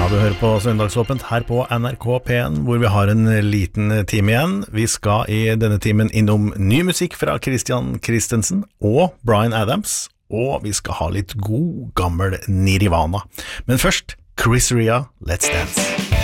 Du hører på Søndagsåpent her på NRK P1, hvor vi har en liten time igjen. Vi skal i denne timen innom ny musikk fra Christian Christensen og Bryan Adams, og vi skal ha litt god, gammel Nirvana. Men først, Chris Rea, Let's Dance.